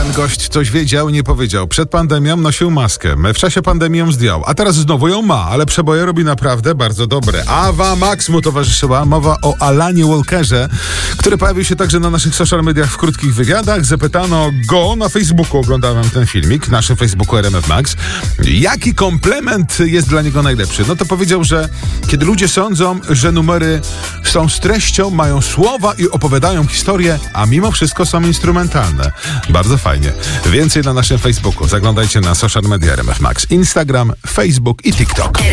Ten gość coś wiedział, nie powiedział. Przed pandemią nosił maskę. W czasie pandemii ją zdjął. A teraz znowu ją ma, ale przeboje robi naprawdę bardzo dobre. Ava Max mu towarzyszyła. Mowa o Alanie Walkerze, który pojawił się także na naszych social mediach w krótkich wywiadach. Zapytano go na Facebooku, oglądałem ten filmik, w naszym Facebooku RMF Max, jaki komplement jest dla niego najlepszy. No to powiedział, że kiedy ludzie sądzą, że numery są z treścią, mają słowa i opowiadają historię, a mimo wszystko są instrumentalne. Bardzo fajnie. Więcej na naszym Facebooku. Zaglądajcie na social media RMF Max. Instagram, Facebook i TikTok.